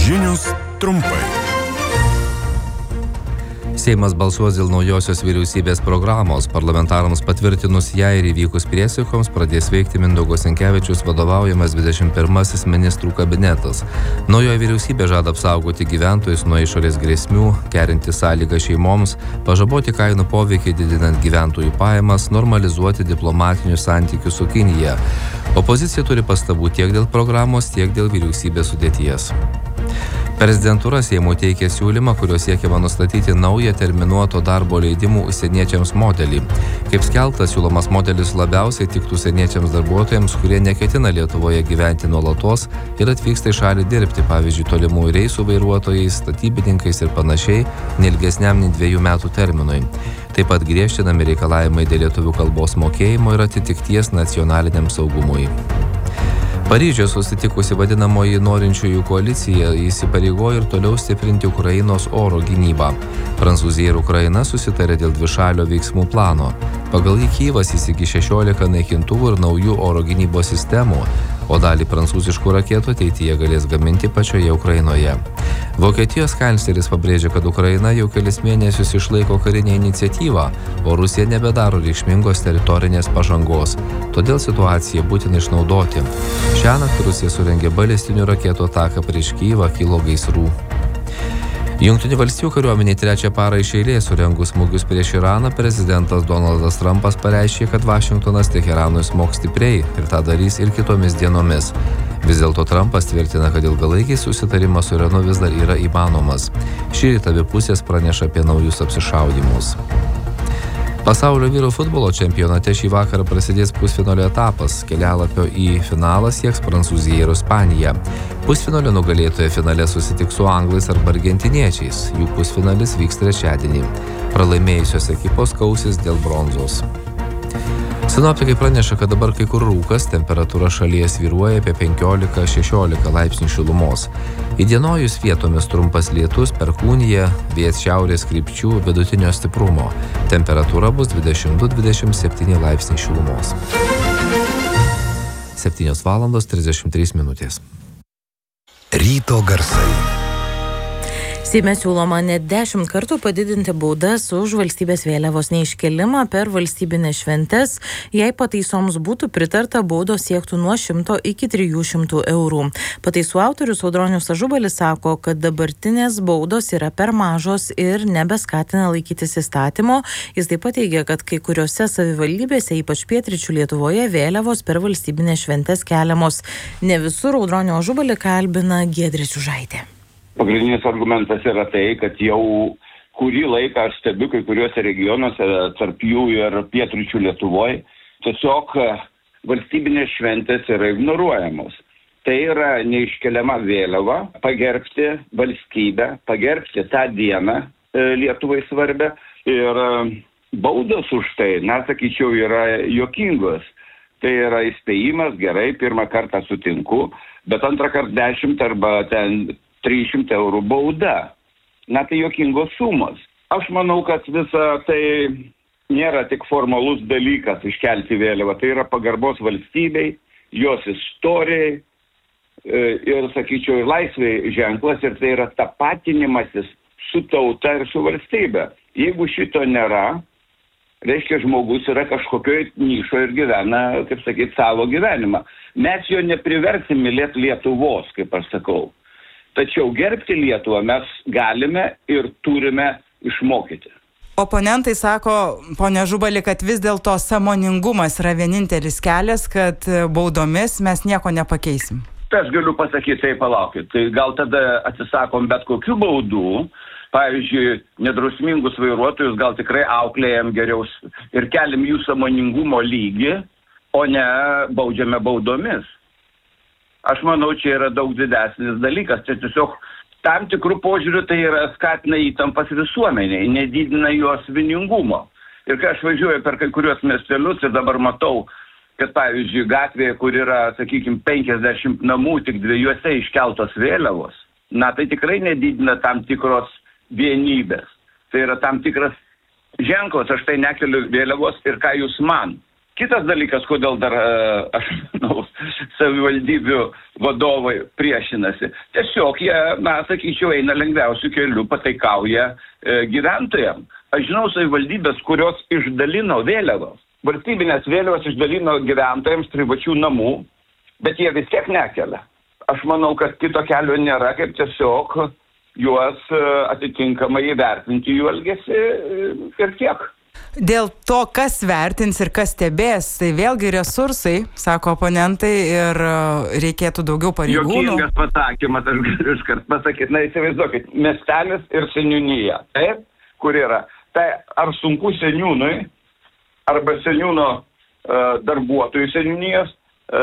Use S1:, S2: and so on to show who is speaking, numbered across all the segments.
S1: Žinios trumpai.
S2: Seimas balsuos dėl naujosios vyriausybės programos. Parlamentarams patvirtinus ją ir įvykus priesaikoms pradės veikti Mindaugo Sinkevičiaus vadovaujamas 21 ministrų kabinetas. Naujoji vyriausybė žada apsaugoti gyventojus nuo išorės grėsmių, gerinti sąlygas šeimoms, pažaboti kainų poveikį didinant gyventojų pajamas, normalizuoti diplomatinius santykius su Kinija. Opozicija turi pastabų tiek dėl programos, tiek dėl vyriausybės sudėties. Prezidentūra Seimui teikė siūlymą, kuriuo siekiama nustatyti naują terminuoto darbo leidimų užsieniečiams modelį. Kaip skelbta, siūlomas modelis labiausiai tiktų užsieniečiams darbuotojams, kurie neketina Lietuvoje gyventi nuolatos ir atvyksta į šalį dirbti, pavyzdžiui, tolimųjų reisų vairuotojais, statybininkais ir panašiai, neilgesniam nei 2 metų terminui. Taip pat griežtinami reikalavimai dėl lietuvių kalbos mokėjimo ir atitikties nacionaliniam saugumui. Paryžiuje susitikusi vadinamoji norinčiųjų koalicija įsipareigojo ir toliau stiprinti Ukrainos oro gynybą. Prancūzija ir Ukraina susitarė dėl dvišalio veiksmų plano. Pagal jį Kyjivas įsigys 16 naikintuvų ir naujų oro gynybos sistemų, o dalį prancūziškų raketų ateityje galės gaminti pačioje Ukrainoje. Vokietijos kancleris pabrėžė, kad Ukraina jau kelis mėnesius išlaiko karinę iniciatyvą, o Rusija nebedaro reikšmingos teritorinės pažangos. Todėl situaciją būtina išnaudoti. Šiąnakt Rusija surengė balistinių raketų ataką prieš Kyjivą, kilo gaisrų. Jungtinių valstijų kariuomeniai 3 parą iš eilės surengus smūgius prieš Iraną, prezidentas Donaldas Trumpas pareiškė, kad Vašingtonas Teheranui smogs stipriai ir tą darys ir kitomis dienomis. Vis dėlto Trumpas tvirtina, kad ilgalaikiai susitarimas su Iranu vis dar yra įmanomas. Šįryt abi pusės praneša apie naujus apsišaudymus. Pasaulio vyrų futbolo čempionate šį vakarą prasidės pusfinalio etapas. Kelialapio į finalą sieks Prancūzija ir Ispanija. Pusfinalio nugalėtoja finale susitiks su anglais arba argentiniečiais. Jų pusfinalis vyks trečiadienį. Pralaimėjusios ekipos kausis dėl bronzos. Sinoptikai praneša, kad dabar kai kur rūkas, temperatūra šalyje svyruoja apie 15-16 laipsnių šilumos. Įdienojus vietomis trumpas lietus, perkūnija, vėjas šiaurės krypčių vidutinio stiprumo. Temperatūra bus 22-27 laipsniai šilumos. 7:33.
S1: Ryto garsai.
S3: Seime siūloma net 10 kartų padidinti baudas už valstybės vėliavos neiškelimą per valstybinės šventes. Jei pataisoms būtų pritarta, baudos siektų nuo 100 iki 300 eurų. Pataisų autorius Audronius Ažubalis sako, kad dabartinės baudos yra per mažos ir nebeskatina laikytis įstatymo. Jis taip pat teigia, kad kai kuriuose savivaldybėse, ypač pietryčių Lietuvoje, vėliavos per valstybinės šventes keliamos. Ne visur. Audronio Ažubalį kalbina Giedrė Čiužaitė.
S4: Pagrindinis argumentas yra tai, kad jau kurį laiką aš stebiu kai kuriuose regionuose, tarp jų ir pietryčių Lietuvoje, tiesiog valstybinės šventės yra ignoruojamos. Tai yra neiškeliama vėliava, pagerbti valstybę, pagerbti tą dieną Lietuvai svarbę ir baudos už tai, sakyčiau, yra juokingos. Tai yra įspėjimas, gerai, pirmą kartą sutinku, bet antrą kartą 10 arba 300 eurų bauda. Tai juokingos sumos. Aš manau, kad visa tai nėra tik formalus dalykas iškelti vėliavą. Tai yra pagarbos valstybei, jos istorijai ir, sakyčiau, ir laisvai ženklas. Ir tai yra tapatinimasis su tauta ir su valstybe. Jeigu šito nėra, reiškia, žmogus yra kažkokioj nišo ir gyvena, kaip sakyti, savo gyvenimą. Mes jo nepriversim mylėti Lietuvos, kaip aš sakau. Tačiau gerbti Lietuvą mes galime ir turime išmokyti.
S5: Oponentai sako, ponia Ažubali, kad vis dėlto sąmoningumas yra vienintelis kelias, kad baudomis mes nieko nepakeisim.
S4: Tai aš galiu pasakyti, tai palaukit. Tai gal tada atsisakom bet kokių baudų. Pavyzdžiui, nedrausmingus vairuotojus gal tikrai auklėjam geriau ir keliam jų sąmoningumo lygį, o ne baudžiame baudomis. Aš manau, čia yra daug didesnis dalykas. Čia tiesiog tam tikrų požiūrių tai yra skatina įtampas visuomeniai, nedidina jos vieningumo. Ir kai aš važiuoju per kai kuriuos miestelius ir dabar matau, kad pavyzdžiui gatvėje, kur yra, sakykime, 50 namų, tik 2 iškeltos vėliavos, tai tikrai nedidina tam tikros vienybės. Tai yra tam tikras ženklas, aš tai nekeliu vėliavos ir ką jūs man. Kitas dalykas, kodėl dar, aš manau, savivaldybių vadovai priešinasi. Tiesiog jie, sakyčiau, eina lengviausių kelių, pataikauja gyventojams. Aš žinau savivaldybės, kurios išdalino vėliavas. Valstybinės vėliavas išdalino gyventojams privačių namų, bet jie vis tiek nekelia. Aš manau, kad kito kelio nėra, kaip tiesiog juos atitinkamai įvertinti jų elgesį ir tiek.
S5: Dėl to, kas vertins ir kas stebės, tai vėlgi resursai, sako oponentai, ir reikėtų daugiau pareigūnų.
S4: Jokingas pasakymas, aš galiu iškart pasakyti, įsivaizduokit, miestelis ir seniūnija, taip, kur yra. Tai ar sunku seniūnui arba seniūno darbuotojų seniūnijos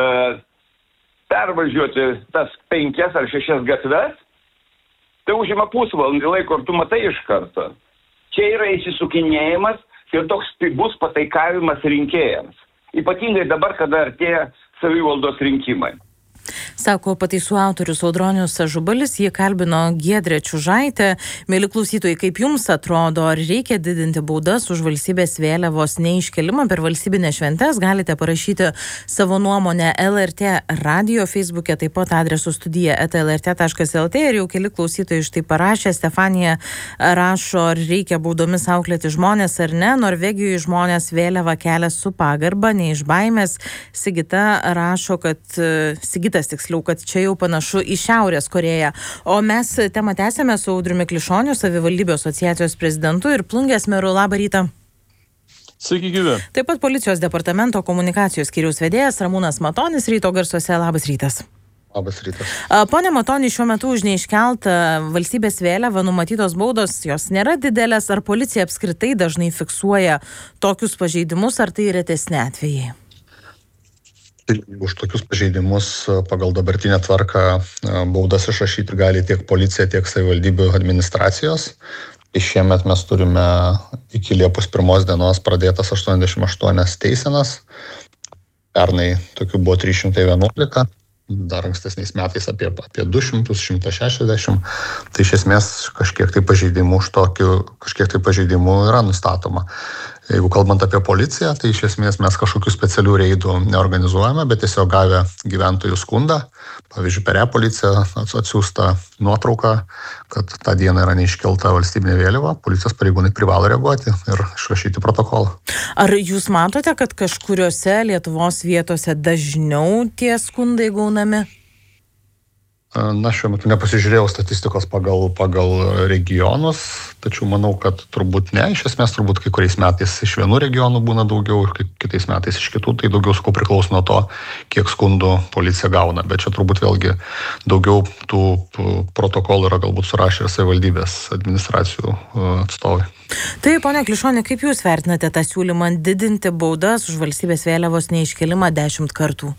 S4: pervažiuoti tas 5 ar 6 gatves, tai užima pusvalandį laiko ir tu matai iš karto. Čia yra įsisukinėjimas ir toks pigus pataikavimas rinkėjams. Ypatingai dabar, kada artėja savivaldos rinkimai.
S3: Sako pataisų autorius Audronius Ažubalis, jį kalbino Giedrė Čiužaitė. Mieli klausytojai, kaip jums atrodo, ar reikia didinti baudas už valstybės vėliavos neiškelimą per valstybinės šventes? Galite parašyti savo nuomonę LRT radio Facebook'e, taip pat adresu studija@lrt.lt, ir jau keli klausytojai štai parašė. Stefanija rašo, ar reikia baudomis auklėti žmonės ar ne. Norvegijoje žmonės vėliavą kelia su pagarba, ne iš baimės. Sigita rašo, Sigitas tiksliau, kad čia jau panašu į Šiaurės Korėją. O mes temą tęsėme su Audriumi Klišoniu, savivaldybių asociacijos prezidentu, ir Plungės meru. Labą rytą.
S6: Sveiki, gyvi.
S3: Taip pat policijos departamento komunikacijos skyriaus vedėjas Ramūnas Matonis ryto garsuose. Labas rytas.
S6: Labas rytas.
S3: Pone Matoni, šiuo metu už neiškeltą valstybės vėliavą numatytos baudos, jos nėra didelės. Ar policija apskritai dažnai fiksuoja tokius pažeidimus, ar tai retesni atvejai?
S6: Už tokius pažeidimus pagal dabartinę tvarką baudas išrašyti gali tiek policija, tiek savivaldybių administracijos. Šiemet mes turime iki Liepos 1 dienos pradėtas 88 teisenas. Pernai tokių buvo 311, dar ankstesniais metais apie 200, 160. Tai iš esmės kažkiek tai pažeidimų yra nustatoma. Jeigu kalbant apie policiją, tai iš esmės mes kažkokių specialių reidų neorganizuojame, bet tiesiog gavę gyventojų skundą, pavyzdžiui, per e-policiją atsiųsta nuotrauka, kad tą dieną yra neiškelta valstybinė vėliava, policijos pareigūnai privalo reaguoti ir išrašyti protokolą.
S3: Ar jūs matote, kad kažkuriuose Lietuvos vietose dažniau tie skundai gaunami?
S6: Na, šiuo metu nepasižiūrėjau statistikos pagal regionus, tačiau manau, kad turbūt ne. Iš esmės turbūt kai kuriais metais iš vienų regionų būna daugiau ir kitais metais iš kitų, tai daugiau priklauso nuo to, kiek skundų policija gauna. Bet čia turbūt vėlgi daugiau tų protokolų yra galbūt surašę ir savivaldybės administracijų atstovai.
S3: Taip, ponia Klišoni, kaip jūs vertinate tą siūlymą didinti baudas už valstybės vėliavos neiškelimą 10 kartų?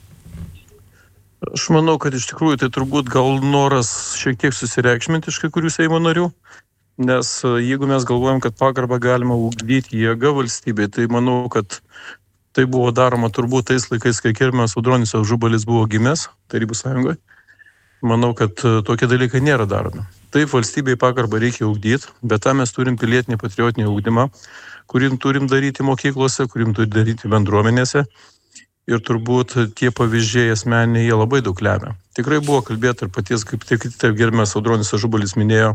S7: Aš manau, kad iš tikrųjų tai turbūt gal noras šiek tiek susireikšminti iš kai kurių Seimo narių, nes jeigu mes galvojam, kad pagarbą galima ugdyti jėga valstybei, tai manau, kad tai buvo daroma turbūt tais laikais, kai gerbiamas Audronius Ažubalis buvo gimęs Tarybų Sąjungoje. Manau, kad tokie dalykai nėra daromi. Taip, valstybei pagarbą reikia ugdyti, bet tam mes turim pilietinį patriotinį ugdymą, kurį turim daryti mokyklose, kurį turim daryti bendruomenėse. Ir turbūt tie pavyzdžiai asmeniniai jie labai daug lemia. Tikrai buvo kalbėta ir paties, kaip taip gerbiamas Audronius Ažubalis minėjo,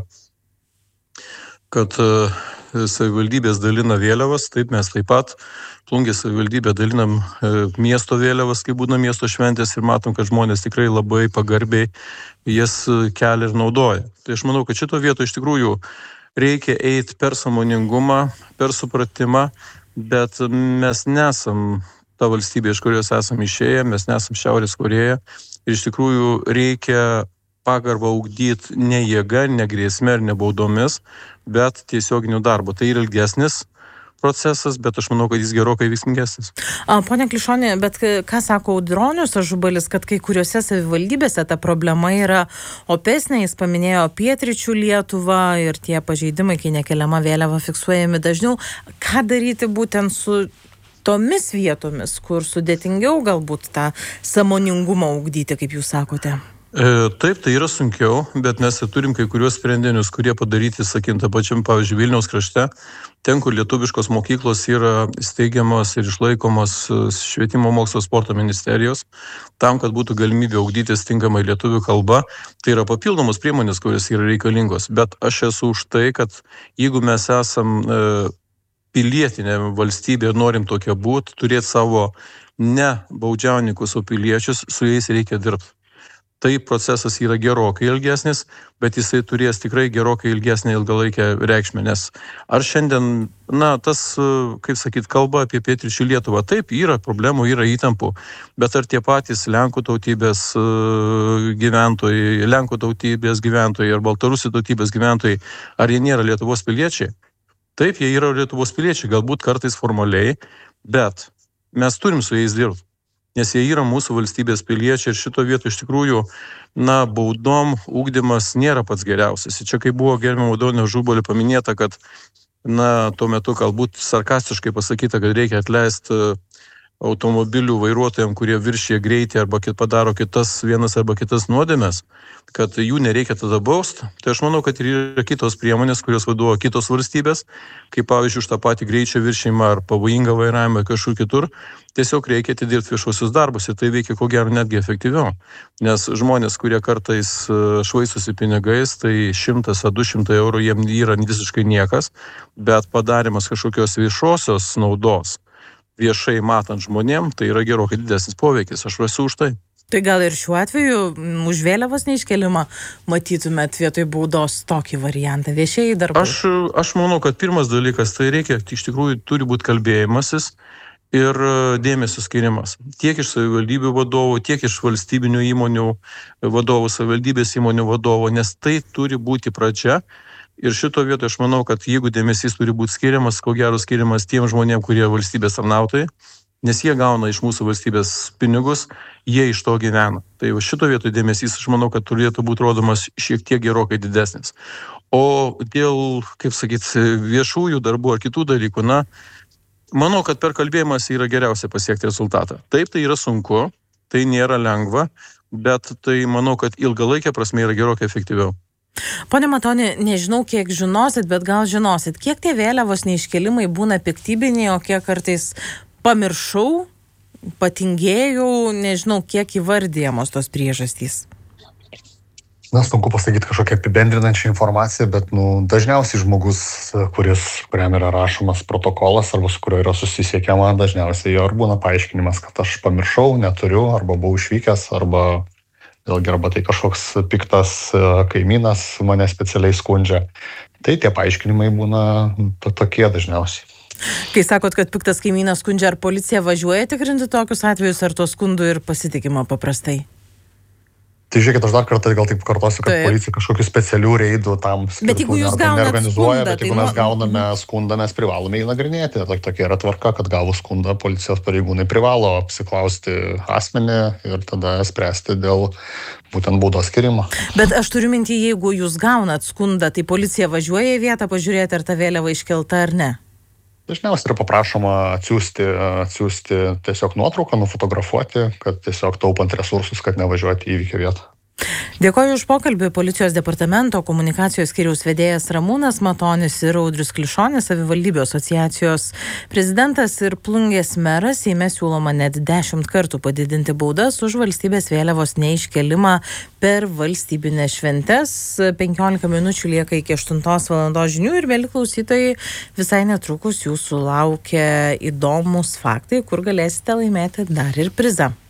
S7: kad savivaldybės dalina vėliavas. Taip, mes taip pat Plungės savivaldybė dalinam miesto vėliavas, kai būna miesto šventės, ir matom, kad žmonės tikrai labai pagarbiai jas kelia ir naudoja. Tai aš manau, kad šito vieto iš tikrųjų reikia eiti per sąmoningumą, per supratimą, bet mes nesam ta valstybė, iš kurios esame išėję, mes nesam Šiaurės Korėja, ir iš tikrųjų reikia pagarbą ugdyti ne jėga, ne grėsme ir ne baudomis, bet tiesioginiu darbu. Tai yra ilgesnis procesas, bet aš manau, kad jis gerokai veiksmingesnis.
S3: Pone Klišoni, bet ką sako Audronius Ažubalis, kad kai kuriuose savivaldybėse ta problema yra opesnė, jis paminėjo pietryčių Lietuvą ir tie pažeidimai, kai nekeliama vėliava, fiksuojami dažniau. Ką daryti būtent su tomis vietomis, kur sudėtingiau galbūt tą sąmoningumą ugdyti, kaip jūs sakote?
S7: Taip, tai yra sunkiau, bet mes turim kai kuriuos sprendinius, kurie padaryti, sakym, tą pačiam, pavyzdžiui, Vilniaus krašte, ten, kur lietuviškos mokyklos yra steigiamos ir išlaikomos švietimo mokslo sporto ministerijos, tam, kad būtų galimybė ugdytis tinkamai lietuvių kalba, tai yra papildomos priemonės, kurios yra reikalingos. Bet aš esu už tai, kad jeigu mes esam pilietinė valstybė ir norim tokia būti, turėti savo ne baudžiauninkus, o piliečius, su jais reikia dirbti. Tai procesas yra gerokai ilgesnis, bet jisai turės tikrai gerokai ilgesnę ilgalaikę reikšmę, nes ar šiandien, tas, kaip sakyt, kalba apie pietryčių Lietuvą, taip, yra problemų, yra įtampų, bet ar tie patys Lenkų tautybės gyventojai ar Baltarusių tautybės gyventojai, ar jie nėra Lietuvos piliečiai? Taip, jie yra Lietuvos piliečiai, galbūt kartais formaliai, bet mes turim su jais dirbti. Nes jie yra mūsų valstybės piliečiai ir šito vieto iš tikrųjų, baudom ugdymas nėra pats geriausias. Ir čia, kai buvo gerbiamo Audronio Ažubalio paminėta, kad, tuo metu galbūt sarkastiškai pasakyta, kad reikia atleisti automobilių vairuotojams, kurie viršyje greitį arba padaro vienas arba kitas nuodėmes, kad jų nereikia tada bausti. Tai aš manau, kad yra kitos priemonės, kurios vaduoja kitos valstybės, kaip pavyzdžiui už tą patį greičio viršymą ar pavojingą vairavimą kažkur kitur, tiesiog reikia atidirbti viešuosius darbus ir tai veikia ko gero netgi efektyviau. Nes žmonės, kurie kartais švaistosi pinigais, tai 100 ar 200 eurų jiem yra visiškai niekas, bet padarimas kažkokios viešosios naudos viešai matant žmonėm, tai yra gerokai didesnis poveikis. Aš esu už tai.
S3: Tai gal ir šiuo atveju už vėliavos neiškelimą matytumėt vietoj baudos tokį variantą, viešieji darbai?
S7: Aš manau, kad pirmas dalykas, tai reikia, iš tikrųjų turi būti kalbėjimasis ir dėmesio skirimas. Tiek iš savivaldybių vadovų, tiek iš valstybinių įmonių vadovų, savivaldybės įmonių vadovų, nes tai turi būti pradžia. Ir šito vietoje aš manau, kad jeigu dėmesys turi būti skiriamas, ko gero skiriamas tiem žmonėm, kurie valstybės tarnautojai, nes jie gauna iš mūsų valstybės pinigus, jie iš to gyvena. Tai šito vietoje dėmesys, aš manau, kad turėtų būti rodomas šiek tiek gerokai didesnis. O dėl, kaip sakyt, viešųjų darbų ar kitų dalykų, manau, kad per kalbėjimas yra geriausia pasiekti rezultatą. Taip, tai yra sunku, tai nėra lengva, bet tai manau, kad ilgalaikė prasme yra gerokai efektyviau.
S3: Pone Matoni, nežinau, kiek žinosit, bet gal žinosit, kiek tie vėliavos neiškelimai būna piktybiniai, o kiek kartais pamiršau, patingėjau, nežinau, kiek įvardyjamos tos priežastys.
S6: Sunku pasakyti kažkokią apibendrinančią informaciją, bet dažniausiai žmogus, kuriam yra rašomas protokolas arba su kuriuo yra susisiekiama, dažniausiai jo ir būna paaiškinimas, kad aš pamiršau, neturiu, arba buvau išvykęs, arba tai kažkoks piktas kaimynas mane specialiai skundžia. Tai tie paaiškinimai būna tokie dažniausiai.
S3: Kai sakot, kad piktas kaimynas skundžia, ar policija važiuoja tikrinti tokius atvejus, ar to skundų ir pasitikima paprastai?
S6: Tai žiūrėkit, aš dar kartą gal taip kartosiu, kad policija kažkokių specialių reidų tam skirtų neorganizuoja, bet jeigu mes gauname skundą, mes privalome jį nagrinėti. Tokia yra tvarka, kad gavus skundą policijos pareigūnai privalo apsiklausti asmenį ir tada spręsti dėl būtent baudos skirimo. Bet
S3: aš turiu mintį, jeigu jūs gaunat skundą, tai policija važiuoja į vietą pažiūrėti, ar ta vėliava iškelta ar ne?
S6: Dažniausiai yra paprašoma atsiųsti tiesiog nuotrauką, nufotografuoti, kad tiesiog taupant resursus, kad nevažiuoti į įvykio vietą.
S3: Dėkoju už pokalbį. Policijos departamento komunikacijos skyriaus vedėjas Ramūnas Matonis ir Audrius Klišonis, savivaldybių asociacijos prezidentas ir Plungės meras. Seime siūloma net 10 kartų padidinti baudas už valstybės vėliavos neiškelimą per valstybinės šventes. 15 minučių lieka iki 8 valandos žinių ir vėliau klausytojai visai netrukus jūsų laukia įdomus faktai, kur galėsite laimėti dar ir prizą.